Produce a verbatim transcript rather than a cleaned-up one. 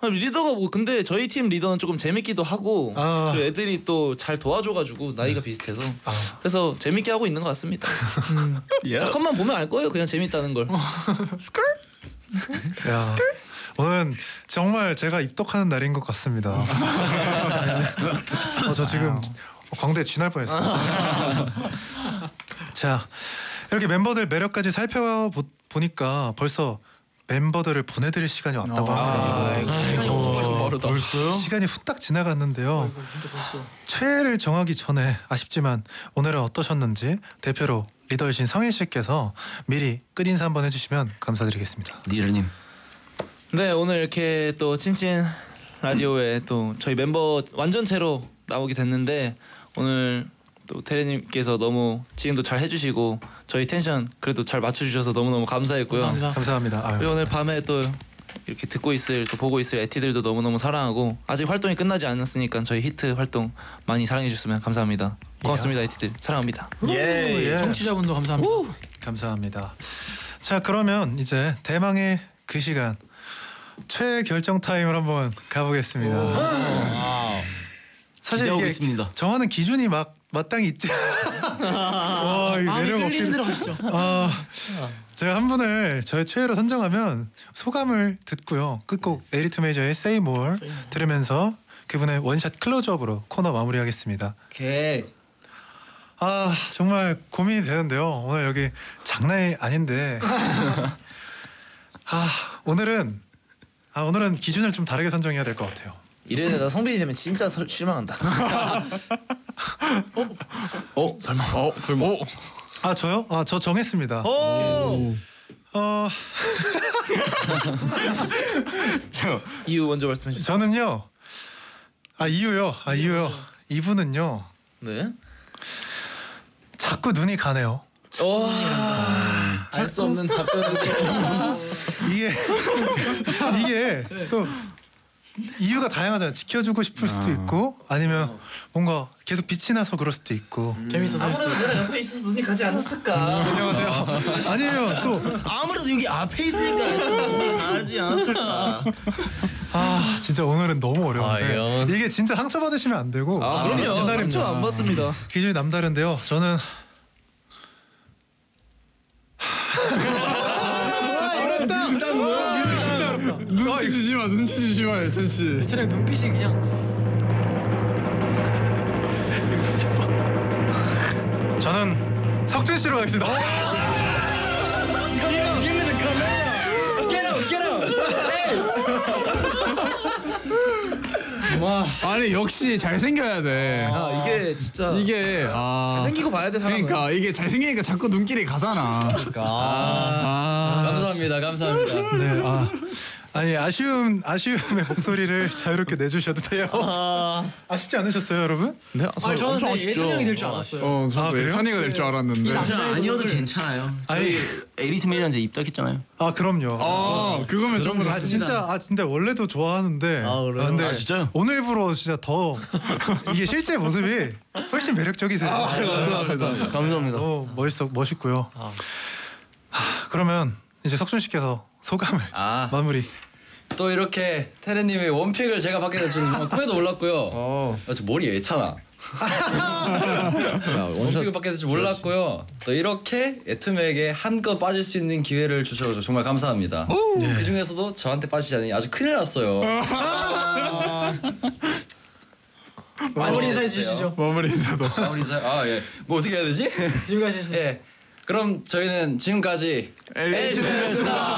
아, 리더가 뭐 근데 저희 팀 리더는 조금 재밌기도 하고 아. 그리고 애들이 또 잘 도와줘가지고 나이가 비슷해서 아. 그래서 재밌게 하고 있는 것 같습니다. 음. 자, 컷만 보면 알 거예요. 그냥 재밌다는 걸. 스컬? 야, 오늘은 정말 제가 입덕하는 날인 것 같습니다. 어, 저 지금 광대 쥐날 뻔했어요. 자, 이렇게 멤버들 매력까지 살펴보니까 벌써 멤버들을 보내드릴 시간이 왔다고 합니다. 아, 시간이 엄청 빠르다. 벌써요? 시간이 후딱 지나갔는데요. 진짜 벌써. 최애를 정하기 전에 아쉽지만 오늘은 어떠셨는지 대표로 리더이신 성일 씨께서 미리 끝인사 한번 해주시면 감사드리겠습니다. 니르님. 네, 오늘 이렇게 또 친친 라디오에 또 저희 member 완전체로 나오게 됐는데 오늘 또 테레님께서 너무 진행도 잘 해주시고 저희 텐션 그래도 잘 맞춰주셔서 너무너무 감사했고요. 감사합니다. 감사합니다. 아유. 그리고 오늘 밤에 또 이렇게 듣고 있을 또 보고 있을 에티들도 너무너무 사랑하고 아직 활동이 끝나지 않았으니까 저희 히트 활동 많이 사랑해 주셨으면 감사합니다. 고맙습니다. 에티들 사랑합니다. 예, 예. 청취자분도 감사합니다. 오. 감사합니다. 자, 그러면 이제 대망의 그 시간 최애 결정 타임을 한번 가보겠습니다. 사실 이게 있습니다. 정하는 기준이 막 마땅히 있지. 와, 이거 내려가 끌리는 대로 하시죠. 아, 제가 한 분을 저의 최애로 선정하면 소감을 듣고요. 끝곡 에리트 메이저의 Say More 들으면서 그분의 원샷 클로즈업으로 코너 마무리하겠습니다. 오케이. 아, 정말 고민이 되는데요. 오늘 여기 장난이 아닌데 아, 오늘은 아 오늘은 기준을 좀 다르게 선정해야 될 것 같아요. 이래다 성빈이 되면 진짜 설, 실망한다. 어? 어? 설마? 어? 설마? 어? 아, 저요? 아, 저 정했습니다. 오! 어, 저 이유 먼저 말씀해 주세요. 저는요. 아, 이유요. 아, 이유요. 이분은요. 네. 자꾸 눈이 가네요. 알 수 없는 답변을. 이게 이게 또 이유가 다양하잖아요. 지켜주고 싶을 수도 있고 아니면 뭔가 계속 빛이 나서 그럴 수도 있고. 재밌어서 아무래도 내가 옆에 있어서 눈이 가지 않았을까. 안녕하세요. 아니면 또 아무래도 여기 앞에 있으니까 눈이 가지 않았을까. 아, 진짜 오늘은 너무 어려운데 아, 이게 진짜 상처 받으시면 안 되고. 아, 그럼요. 옛날입니다. 상처 안 받습니다. 기준이 남다른데요. 저는 어렵다. 일단 뭐야? 진짜 어렵다. 눈치 주지 마, 눈치 주지 마, 예선 씨. 차라리 눈빛이 그냥 저는 석준 씨로 가겠습니다. 와, 아니 역시 잘 생겨야 돼. 아, 이게 진짜 이게 아 생기고 봐야 돼 사람은. 그러니까 이게 잘 생기니까 자꾸 눈길이 가잖아. 그러니까. 아, 아. 감사합니다, 감사합니다. 네, 아, 아니 아쉬움 아쉬움의 목소리를 자유롭게 내주셔도 돼요. 아, 아쉽지 않으셨어요, 여러분? 네. 아, 저는 근데 예선형이 될 줄 알았어요. 어, 아, 그래요? 예선이가 될 줄 알았는데. 남자애들 아니어도 오늘- 괜찮아요. 아니, 에리트 메이저한테 입덕했잖아요. 아, 그럼요. 아, 그거면 전부 다 아, 진짜 아 진짜 원래도 좋아하는데. 아, 그래요? 근데 아, 진짜요? 오늘부로 진짜 더 이게 실제 모습이 훨씬 매력적이세요. 감사합니다. 감사합니다. 너무 멋있어 멋있고요. 하, 그러면 이제 석준 씨께서 소감을 아, 마무리. 또 이렇게 테레님의 원픽을 제가 받게 될 줄은 정말 꿈에도 몰랐고요. 아, 저 머리 왜 차나? 원픽을 받게 될 줄 몰랐고요. 또 이렇게 애트맥에 한껏 빠질 수 있는 기회를 주셔서 정말 감사합니다. 그 중에서도 저한테 빠지지 않으니 아주 큰일 났어요. 마무리 인사해 주시죠. 마무리 인사도. 마무리 인사. 아, 예. 뭐 어떻게 해야 되지? 지금까지 했어요. 예. 그럼 저희는 지금까지 엘리트였습니다.